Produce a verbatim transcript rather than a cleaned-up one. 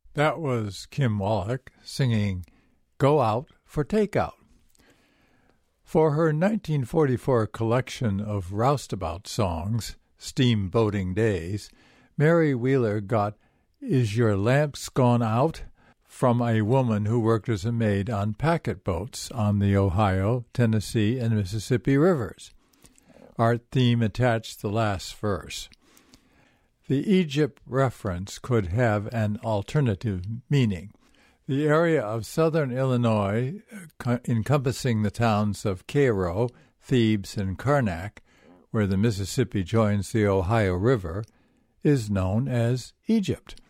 That was Kim Wallach singing Go Out for Takeout. For her nineteen forty-four collection of roustabout songs, Steamboating Days, Mary Wheeler got Is Your Lamps Gone Out? From a woman who worked as a maid on packet boats on the Ohio, Tennessee, and Mississippi rivers. Our theme attached the last verse. The Egypt reference could have an alternative meaning. The area of southern Illinois, encompassing the towns of Cairo, Thebes, and Karnak, where the Mississippi joins the Ohio River, is known as Egypt.